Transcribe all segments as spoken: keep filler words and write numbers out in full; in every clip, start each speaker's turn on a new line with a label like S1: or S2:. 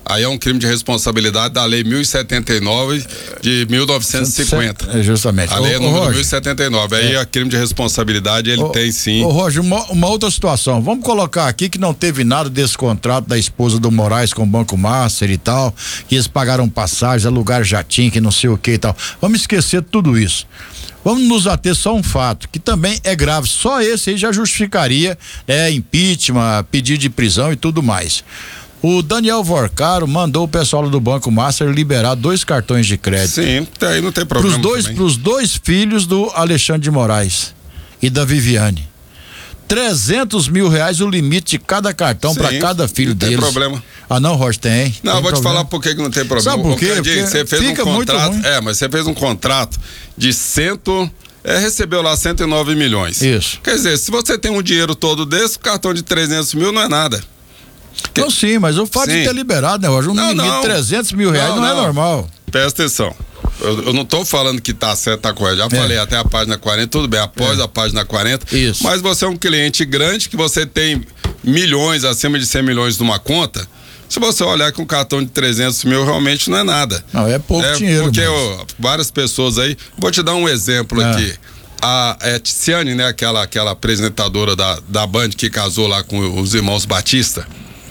S1: Aí é um crime de responsabilidade da lei mil e setenta e nove de mil novecentos e cinquenta.
S2: É, justamente.
S1: A lei
S2: ô,
S1: é número
S2: Roger,
S1: mil e setenta e nove. Aí é. é crime de responsabilidade, ele
S2: ô,
S1: tem sim.
S2: Ô, Roger, uma, uma outra situação. Vamos colocar aqui que não teve nada desse contrato da esposa do Moraes com o Banco Master e tal, que eles pagaram passagens, alugaram jatinho, que não sei o que e tal. Vamos esquecer tudo isso. Vamos nos ater só um fato, que também é grave. Só esse aí já justificaria é, impeachment, pedido de prisão e tudo mais. O Daniel Vorcaro mandou o pessoal do Banco Master liberar dois cartões de crédito.
S1: Sim, aí não tem problema.
S2: Pros dois, pros dois filhos do Alexandre de Moraes e da Viviane. trezentos mil reais o limite de cada cartão para cada filho
S1: não
S2: deles.
S1: Não tem problema.
S2: Ah, não, Roger, tem.
S1: Não,
S2: tem
S1: vou
S2: problema.
S1: te falar por que não tem problema.
S2: Sabe por quê?
S1: Porque você fez
S2: fica
S1: um contrato.
S2: Muito ruim.
S1: É, mas você fez um contrato de cento. É, recebeu lá cento e nove milhões.
S2: Isso.
S1: Quer dizer, se você tem um dinheiro todo desse, o cartão de trezentos mil não é nada.
S2: Que... Não, sim, mas o fato sim. de ter liberado, né, Roger? Um
S1: não,
S2: limite
S1: não.
S2: de trezentos mil reais não, não, não é normal.
S1: Presta atenção. Eu, eu não tô falando que tá certo, tá correto. Já é. falei até a página quarenta, tudo bem, após é. a página quarenta.
S2: Isso.
S1: Mas você é um cliente grande que você tem milhões, acima de cem milhões numa conta. Se você olhar com um cartão de trezentos mil, realmente não é nada.
S2: Não, é pouco
S1: é,
S2: dinheiro.
S1: Porque
S2: mas...
S1: ó, várias pessoas aí, vou te dar um exemplo é. aqui. A é, Tiziane, né, aquela, aquela apresentadora da, da Band que casou lá com os irmãos Batista.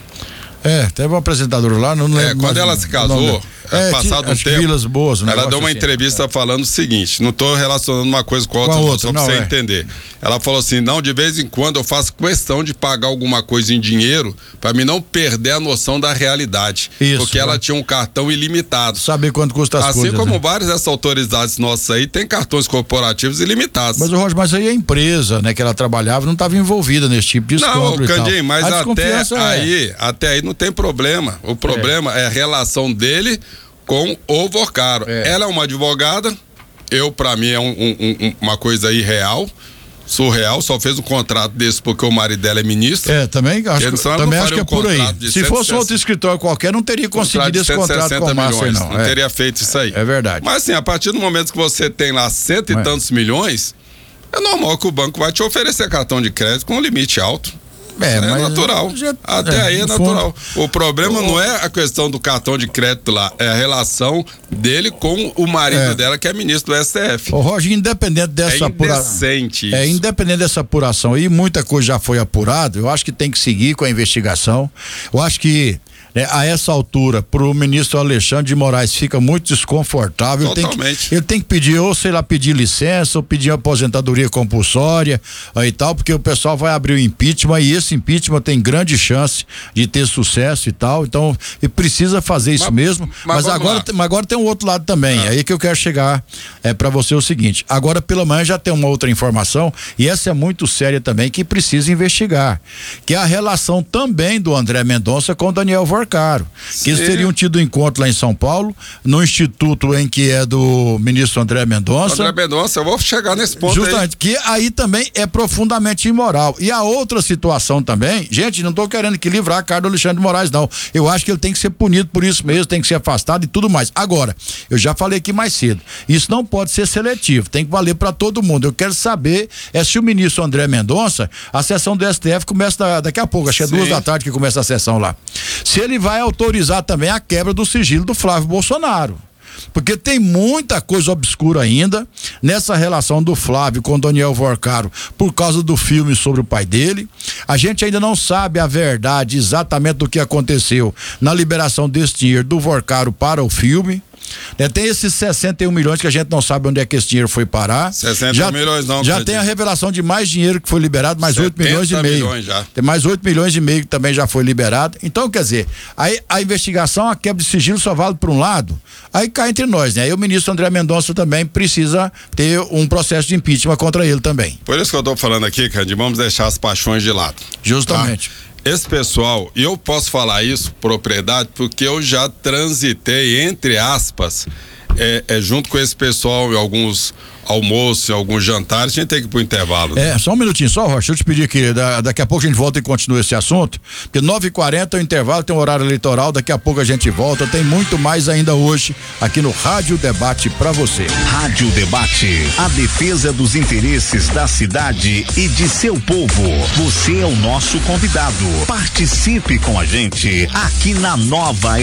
S2: É, teve uma apresentadora lá, não lembro.
S1: É, quando ela se casou, é, passado um tempo,
S2: Vilas Boas, um
S1: ela deu uma assim, entrevista é. falando o seguinte, não estou relacionando uma coisa com a outra,
S2: com a
S1: não,
S2: outra
S1: só pra
S2: não,
S1: você
S2: é.
S1: entender. Ela falou assim, não, de vez em quando eu faço questão de pagar alguma coisa em dinheiro para mim não perder a noção da realidade.
S2: Isso,
S1: porque
S2: né?
S1: ela tinha um cartão ilimitado.
S2: Saber quanto custa as
S1: assim
S2: coisas.
S1: Assim como
S2: né?
S1: várias dessas autoridades nossas aí tem cartões corporativos ilimitados.
S2: Mas, Roger, mas aí a empresa, né, que ela trabalhava não estava envolvida nesse tipo de
S1: Não, Candim, mas
S2: a
S1: até
S2: é.
S1: aí, até aí não tem problema. O problema é, é a relação dele com o Vorcaro. É. Ela é uma advogada, eu, pra mim, é um, um, um, uma coisa irreal, surreal, só fez um contrato desse porque o marido dela é ministro.
S2: É, também acho, que, também acho que é
S1: um
S2: por aí. Se
S1: cento,
S2: fosse outro escritório qualquer, não teria conseguido esse contrato com o Márcio, não.
S1: Não
S2: é.
S1: teria feito isso aí.
S2: É verdade.
S1: Mas assim, a partir do momento que você tem lá cento e é. tantos milhões, é normal que o banco vai te oferecer cartão de crédito com um limite alto. É, é mas natural. Já, Até é, aí é natural. Fundo. O problema oh. não é a questão do cartão de crédito lá, é a relação dele com o marido é. dela, que é ministro do S T F.
S2: Ô, Roger, independente dessa
S1: é
S2: apuração.
S1: É,
S2: independente dessa apuração aí, muita coisa já foi apurada. Eu acho que tem que seguir com a investigação. Eu acho que né, a essa altura, pro ministro Alexandre de Moraes fica muito desconfortável.
S1: Totalmente.
S2: Ele tem que, ele tem que pedir, ou sei lá, pedir licença, ou pedir aposentadoria compulsória aí, e tal, porque o pessoal vai abrir o impeachment e esse impeachment tem grande chance de ter sucesso e tal. Então, ele precisa fazer isso mas, mesmo. Mas, mas agora, mas agora tem um outro lado também. Ah. Aí que eu quero chegar é para você o seguinte: agora pela manhã já tem uma outra informação, e essa é muito séria também, que precisa investigar, que é a relação também do André Mendonça com o Daniel Vorcaro. Que eles teriam tido um encontro lá em São Paulo, no instituto em que é do ministro André Mendonça.
S1: André Mendonça, eu vou chegar nesse ponto.
S2: Justamente, aí. que aí também é profundamente imoral. E a outra situação também, gente, não estou querendo que livrar a cara do Alexandre de Moraes, não. Eu acho que ele tem que ser punido por isso mesmo, tem que ser afastado e tudo mais. Agora, eu já falei aqui mais cedo, isso não pode ser seletivo, tem que valer para todo mundo. Eu quero saber é se o ministro André Mendonça, a sessão do S T F começa daqui a pouco, acho que é duas da tarde que começa a sessão lá. Se ele vai autorizar também a quebra do sigilo do Flávio Bolsonaro. Porque tem muita coisa obscura ainda nessa relação do Flávio com o Daniel Vorcaro por causa do filme sobre o pai dele. A gente ainda não sabe a verdade exatamente do que aconteceu na liberação desse dinheiro do Vorcaro para o filme. É, tem esses sessenta e um milhões que a gente não sabe onde é que esse dinheiro foi parar.
S1: sessenta e um milhões não.
S2: Já tem a revelação de mais dinheiro que foi liberado, mais oito milhões e meio.
S1: Já.
S2: Tem mais oito milhões e meio que também já foi liberado. Então, quer dizer, aí a investigação, a quebra de sigilo só vale por um lado. Aí cai entre nós, né? Aí o ministro André Mendonça também precisa ter um processo de impeachment contra ele também.
S1: Por isso que eu tô falando aqui, Candy, vamos deixar as paixões de lado.
S2: Justamente.
S1: Tá? Esse pessoal, e eu posso falar isso, propriedade, porque eu já transitei, entre aspas, é, é, junto com esse pessoal em alguns almoços, em alguns jantares, a gente tem que ir pro intervalo.
S2: É, só um minutinho só, Rocha, eu te pedir que da, daqui a pouco a gente volta e continua esse assunto, porque nove e quarenta é o intervalo, tem um horário eleitoral, daqui a pouco a gente volta, tem muito mais ainda hoje aqui no Rádio Debate pra você.
S3: Rádio Debate, a defesa dos interesses da cidade e de seu povo. Você é o nosso convidado. Participe com a gente aqui na Nova